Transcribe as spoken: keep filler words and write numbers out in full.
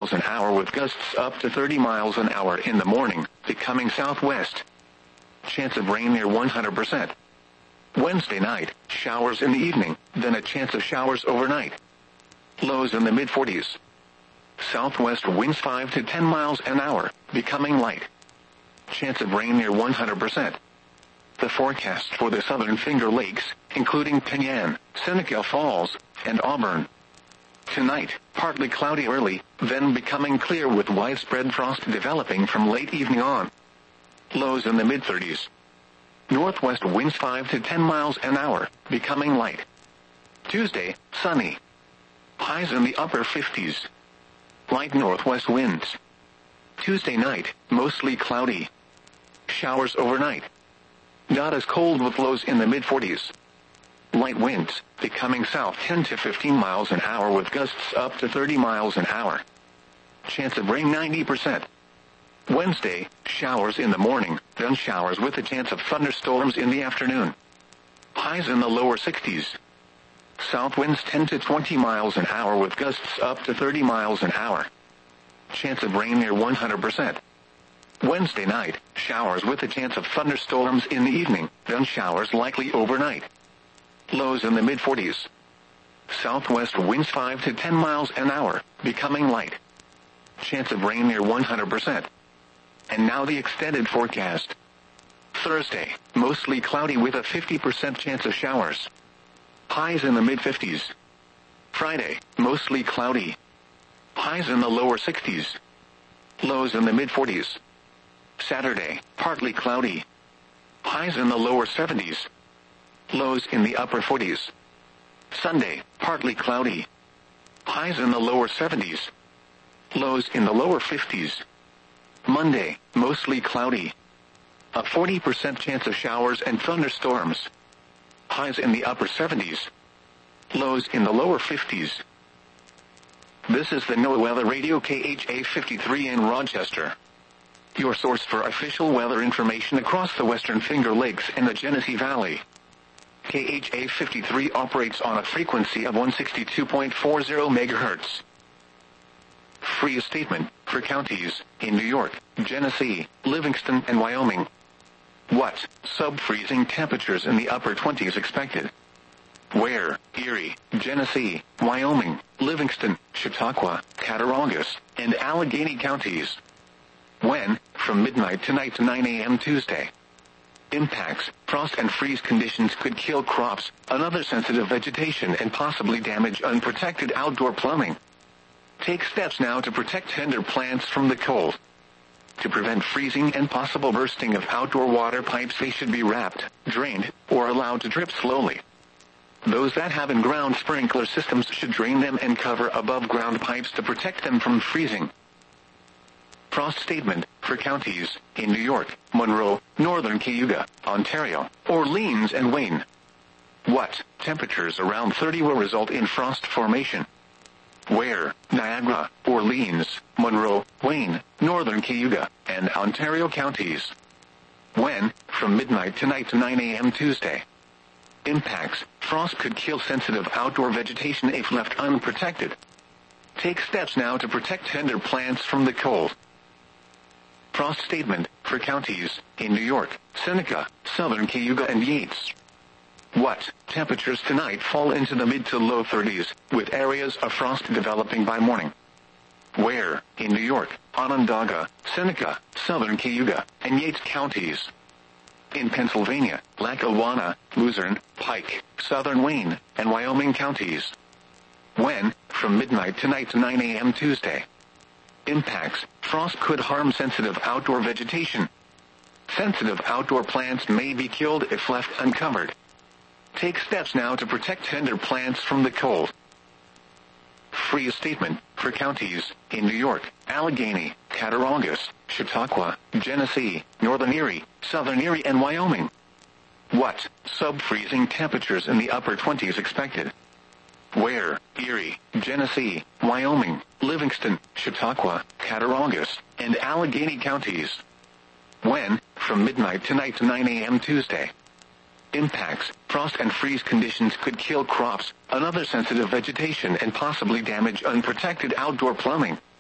miles an hour with gusts up to thirty miles an hour in the morning, becoming southwest. Chance of rain near one hundred percent. Wednesday night, showers in the evening, then a chance of showers overnight. Lows in the mid forties. Southwest winds five to ten miles an hour, becoming light. Chance of rain near one hundred percent. The forecast for the southern Finger Lakes, including Penyan, Seneca Falls, and Auburn. Tonight, partly cloudy early, then becoming clear with widespread frost developing from late evening on. Lows in the mid thirties. Northwest winds five to ten miles an hour, becoming light. Tuesday, sunny. Highs in the upper fifties. Light northwest winds. Tuesday night, mostly cloudy. Showers overnight. Not as cold with lows in the mid forties. Light winds, becoming south ten to fifteen miles an hour with gusts up to thirty miles an hour. Chance of rain ninety percent. Wednesday, showers in the morning, then showers with a chance of thunderstorms in the afternoon. Highs in the lower sixties. South winds ten to twenty miles an hour with gusts up to thirty miles an hour. Chance of rain near one hundred percent. Wednesday night, showers with a chance of thunderstorms in the evening, then showers likely overnight. Lows in the mid forties. Southwest winds five to ten miles an hour, becoming light. Chance of rain near one hundred percent. And now the extended forecast. Thursday, mostly cloudy with a fifty percent chance of showers. Highs in the mid fifties. Friday, mostly cloudy. Highs in the lower sixties. Lows in the mid forties. Saturday, partly cloudy. Highs in the lower seventies. Lows in the upper forties. Sunday, partly cloudy. Highs in the lower seventies. Lows in the lower fifties. Monday, mostly cloudy. A forty percent chance of showers and thunderstorms. Highs in the upper seventies. Lows in the lower fifties. This is the NOAA Weather Radio K H A fifty-three in Rochester. Your source for official weather information across the Western Finger Lakes and the Genesee Valley. K H A fifty-three operates on a frequency of one sixty-two point four zero megahertz. Free statement for counties in New York, Genesee, Livingston, and Wyoming. What sub-freezing temperatures in the upper twenties expected? Where? Erie, Genesee, Wyoming, Livingston, Chautauqua, Cattaraugus, and Allegheny counties. When? From midnight tonight to nine a.m. Tuesday. Impacts: frost and freeze conditions could kill crops, another sensitive vegetation, and possibly damage unprotected outdoor plumbing. Take steps now to protect tender plants from the cold. To prevent freezing and possible bursting of outdoor water pipes, they should be wrapped, drained, or allowed to drip slowly. Those that have in-ground sprinkler systems should drain them and cover above-ground pipes to protect them from freezing. Frost statement for counties in New York, Monroe, Northern Cayuga, Ontario, Orleans, and Wayne. What temperatures around thirty will result in frost formation? Where? Niagara, Orleans, Monroe, Wayne, Northern Cayuga, and Ontario counties. When? From midnight tonight to nine a.m. Tuesday. Impacts: frost could kill sensitive outdoor vegetation if left unprotected. Take steps now to protect tender plants from the cold. Frost statement for counties in New York, Seneca, Southern Cayuga, and Yates. What temperatures tonight fall into the mid to low thirties, with areas of frost developing by morning? Where? In New York, Onondaga, Seneca, Southern Cayuga, and Yates counties. In Pennsylvania, Lackawanna, Luzerne, Pike, Southern Wayne, and Wyoming counties. When? From midnight tonight to nine a.m. Tuesday. Impacts: frost could harm sensitive outdoor vegetation. Sensitive outdoor plants may be killed if left uncovered. Take steps now to protect tender plants from the cold. Free statement for counties in New York, Allegheny, Cattaraugus, Chautauqua, Genesee, Northern Erie, Southern Erie, and Wyoming. What sub-freezing temperatures in the upper twenties expected? Where? Erie, Genesee, Wyoming, Livingston, Chautauqua, Cattaraugus, and Allegheny counties. When? From midnight tonight to nine a.m. Tuesday. Impacts: frost and freeze conditions could kill crops, another sensitive vegetation, and possibly damage unprotected outdoor plumbing.